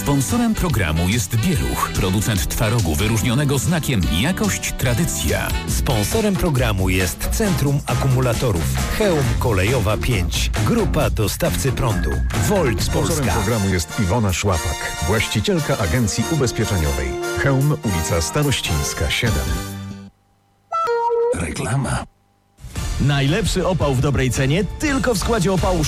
Sponsorem programu jest Bieruch, producent twarogu wyróżnionego znakiem jakość tradycja. Sponsorem programu jest Centrum Akumulatorów Chełm Kolejowa 5, grupa dostawcy prądu, Volt Sponsorem Polska. programu jest Iwona Szłapak, właścicielka agencji ubezpieczeniowej. Chełm, ulica Starościńska 7. Reklama. Najlepszy opał w dobrej cenie tylko w składzie opału